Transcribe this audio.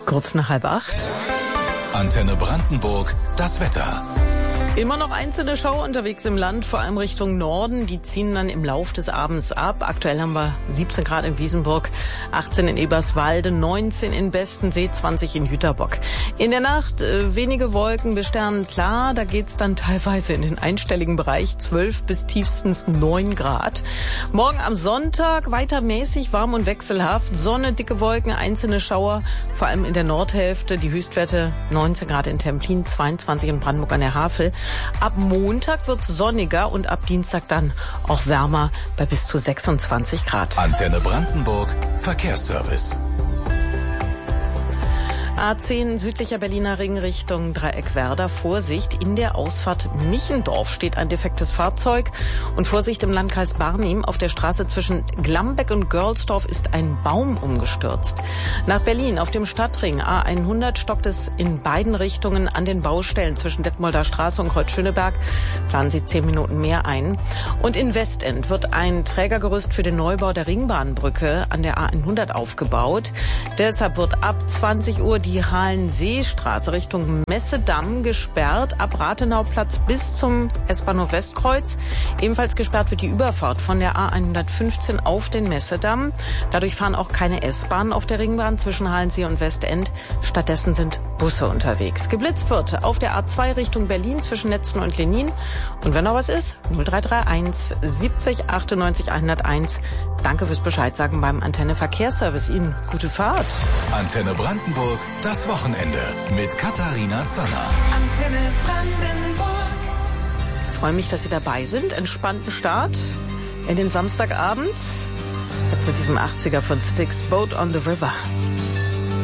Kurz nach 7:30. Antenne Brandenburg, das Wetter. Immer noch einzelne Schauer unterwegs im Land, vor allem Richtung Norden. Die ziehen dann im Lauf des Abends ab. Aktuell haben wir 17 Grad in Wiesenburg, 18 in Eberswalde, 19 in Bestensee, 20 in Jüterbock. In der Nacht wenige Wolken, bis sternenklar. Da geht's dann teilweise in den einstelligen Bereich, 12 bis tiefstens 9 Grad. Morgen am Sonntag weiter mäßig warm und wechselhaft. Sonne, dicke Wolken, einzelne Schauer, vor allem in der Nordhälfte. Die Höchstwerte 19 Grad in Templin, 22 in Brandenburg an der Havel. Ab Montag wird's sonniger und ab Dienstag dann auch wärmer bei bis zu 26 Grad. Antenne Brandenburg, Verkehrsservice. A10 südlicher Berliner Ring Richtung Dreieckwerder. Vorsicht, in der Ausfahrt Michendorf steht ein defektes Fahrzeug. Und Vorsicht im Landkreis Barnim. Auf der Straße zwischen Glambeck und Görlsdorf ist ein Baum umgestürzt. Nach Berlin auf dem Stadtring A100 stockt es in beiden Richtungen an den Baustellen zwischen Detmolder Straße und Kreuz-Schöneberg. Planen Sie 10 Minuten mehr ein. Und in Westend wird ein Trägergerüst für den Neubau der Ringbahnbrücke an der A100 aufgebaut. Deshalb wird ab 20 Uhr die Halenseestraße Richtung Messedamm gesperrt, ab Rathenauplatz bis zum S-Bahnhof Westkreuz. Ebenfalls gesperrt wird die Überfahrt von der A115 auf den Messedamm. Dadurch fahren auch keine S-Bahnen auf der Ringbahn zwischen Halensee und Westend. Stattdessen sind Busse unterwegs. Geblitzt wird auf der A2 Richtung Berlin zwischen Netzen und Lenin. Und wenn noch was ist, 0331 70 98 101. Danke fürs Bescheid sagen beim Antenne Verkehrsservice. Ihnen gute Fahrt. Antenne Brandenburg, das Wochenende mit Katharina Zoller. Antenne Brandenburg. Ich freue mich, dass Sie dabei sind. Entspannten Start in den Samstagabend. Jetzt mit diesem 80er von Styx, Boat on the River.